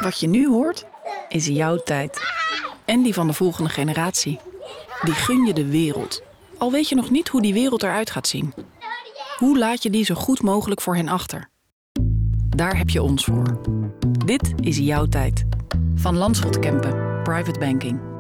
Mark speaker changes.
Speaker 1: Wat je nu hoort, is jouw tijd. En die van de volgende generatie. Die gun je de wereld. Al weet je nog niet hoe die wereld eruit gaat zien. Hoe laat je die zo goed mogelijk voor hen achter? Daar heb je ons voor. Dit is jouw tijd. Van Landschot Kempen, Private Banking.